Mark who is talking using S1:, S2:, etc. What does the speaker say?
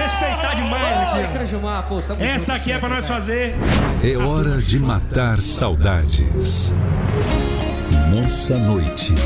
S1: respeitar demais aqui, ó.
S2: Crejumar, pô, tamo
S1: Essa
S2: junto
S1: aqui é pra
S2: sempre,
S1: nós
S2: cara.
S1: fazer.
S3: É hora de matar saudades. Nossa Noite.